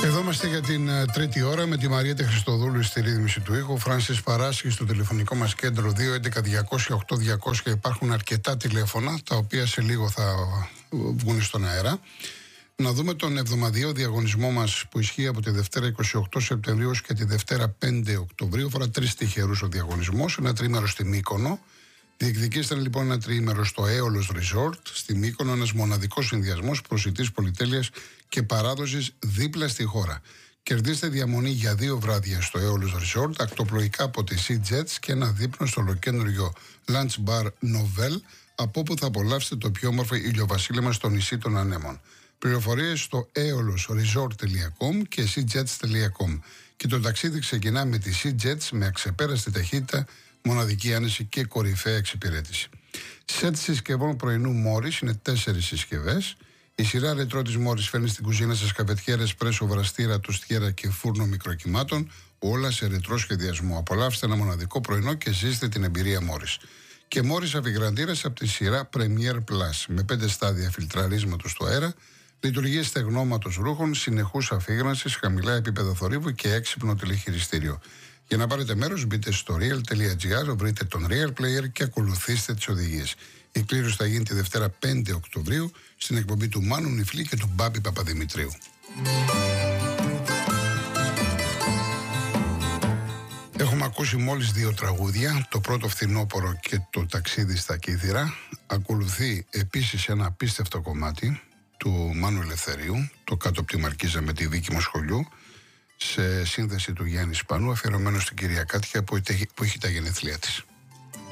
Εδώ είμαστε για την τρίτη ώρα με τη Μαριέτα Χριστοδούλου στη ρύθμιση του ήχου. Φράνσις Παράσχη στο τηλεφωνικό μας κέντρο 211-200-8200. Υπάρχουν αρκετά τηλέφωνα τα οποία σε λίγο θα βγουν στον αέρα. Να δούμε τον εβδομαδιαίο διαγωνισμό μας που ισχύει από τη Δευτέρα 28 Σεπτεμβρίου και τη Δευτέρα 5 Οκτωβρίου. Φορά 3 τυχερούς ο διαγωνισμός. Ένα τρίμερο στη Μύκονο. Διεκδικήστε λοιπόν ένα τριήμερο στο Aeolus Resort στη Μύκονο, ένας μοναδικός συνδυασμός προσιτής πολυτέλειας και παράδοσης δίπλα στη χώρα. Κερδίστε διαμονή για 2 βράδια στο Aeolus Resort, ακτοπλοϊκά από τη Sea Jets και ένα δείπνο στο ολοκένουργιο Lunch Bar Novel, από όπου θα απολαύσετε το πιο όμορφο ηλιοβασίλεμα στο νησί των Ανέμων. Πληροφορίες στο aeolusresort.com και seajets.com. Και το ταξίδι ξεκινά με τη Sea Jets με αξεπέραστη ταχύτητα, μοναδική άνεση και κορυφαία εξυπηρέτηση. Σετ συσκευών πρωινού Μόρις είναι 4 συσκευές. Η σειρά ρετρό της Μόρις φέρνει στην κουζίνα σας καφετιέρες, πρέσο, βραστήρα, τοστιέρα και φούρνο μικροκυμάτων, όλα σε ρετρό σχεδιασμό. Απολαύστε ένα μοναδικό πρωινό και ζήστε την εμπειρία Μόρις. Και Μόρις αφιγραντήρες από τη σειρά Premier Plus με 5 στάδια φιλτραρίσματος του αέρα, λειτουργίες στεγνώματος ρούχων, συνεχούς αφήγρανσης, χαμηλά επίπεδα θορύβου και έξυπνο τηλεχειριστήριο. Για να πάρετε μέρος, μπείτε στο real.gr, βρείτε τον Real Player και ακολουθήστε τις οδηγίες. Η κλήρωση θα γίνει τη Δευτέρα 5 Οκτωβρίου στην εκπομπή του Μάνου Νιφλή και του Μπάμπη Παπαδημητρίου. Έχουμε ακούσει μόλις 2 τραγούδια, το πρώτο Φθινόπορο και το Ταξίδι στα Κύθυρα. Ακολουθεί επίσης ένα απίστευτο κομμάτι του Μάνου Ελευθερίου, το Κάτω από τη Μαρκίζα με τη Βίκη Μοσχολιού, σε σύνδεση του Γιάννη Σπανού, αφιερωμένο στην κυρία Κάτια που έχει τα γενέθλιά της.